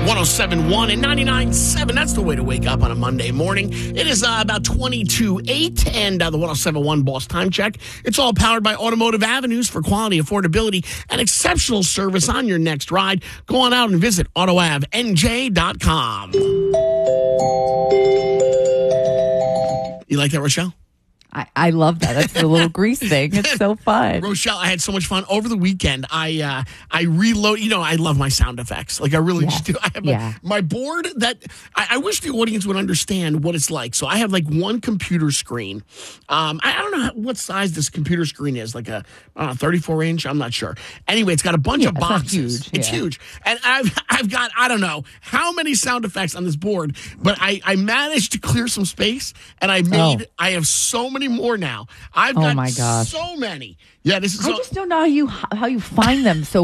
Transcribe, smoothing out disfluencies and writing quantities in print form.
107.1 and 99.7. That's the way to wake up on a Monday morning. It is about 22:08 and the 107.1 Boss Time Check. It's all powered by Automotive Avenues for quality, affordability, and exceptional service on your next ride. Go on out and visit AutoAvNJ.com. You like that, Rochelle? I love that. That's the little grease thing. It's so fun. Rochelle, I had so much fun over the weekend. I reload. I love my sound effects. Like I really just do. I have my board that I wish the audience would understand what it's like. So I have like one computer screen. I don't know what size this computer screen is. Like a 34-inch. I'm not sure. Anyway, it's got a bunch of boxes. Huge. It's huge, and I've got I don't know how many sound effects on this board, but I managed to clear some space, and I have so many more now. I've got so many. Yeah, this is. I just don't know how you find them so